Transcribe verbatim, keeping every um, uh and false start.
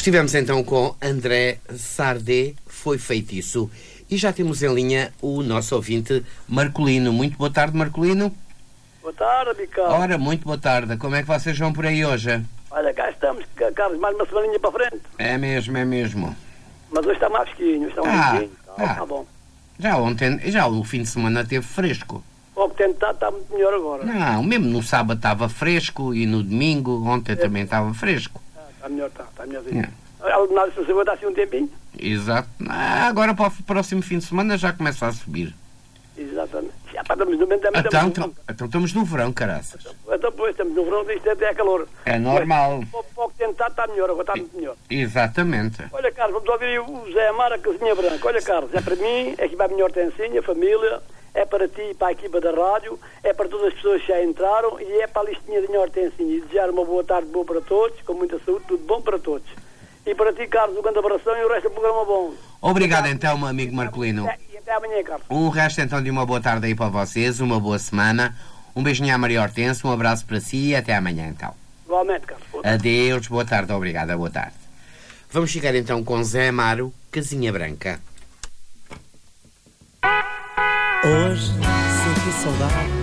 Estivemos então com André Sardé, foi feitiço. E já temos em linha o nosso ouvinte Marcolino. Muito boa tarde, Marcolino. Boa tarde, Ricardo. Ora, muito boa tarde. Como é que vocês vão por aí hoje? Olha, cá estamos, Carlos, mais uma semaninha para frente. É mesmo, é mesmo. Mas hoje está mais fresquinho, está um Ah, pouquinho. Está, ah. está bom. Já ontem, já o fim de semana teve fresco. O que tem estado está muito melhor agora. Não, mesmo no sábado estava fresco e no domingo, ontem também estava fresco. Ah, está melhor, está, está melhorzinho. É. Nada se aguenta assim um tempinho. Exato. Ah, agora para o próximo fim de semana já começa a subir. Exatamente. Já pá, estamos no momento também. Então, estamos então, então estamos no verão, caraças. no... então, pois, estamos no verão, isto até é calor. É normal. Mas, o que tem estado está melhor, agora está muito melhor. Exatamente. Olha, Carlos, vamos ouvir o Zé Amar, a casinha branca. Olha, Carlos, é para mim, é que vai melhor Tencinha, a família, é para ti e para a equipa da rádio, é para todas as pessoas que já entraram e é para a listinha de Hortensinha. E desejar uma boa tarde boa para todos, com muita saúde, tudo bom para todos. E para ti, Carlos, um grande abração e o resto do programa bom. Obrigado então, meu amigo Marcolino. E até amanhã, Carlos. Um resto então de uma boa tarde aí para vocês, uma boa semana. Um beijinho à Maria Hortense, um abraço para si e até amanhã então. Igualmente, Carlos. Adeus, boa tarde, obrigada, boa tarde. Vamos chegar então com Zé Amaro, Casinha Branca. Hoje senti saudade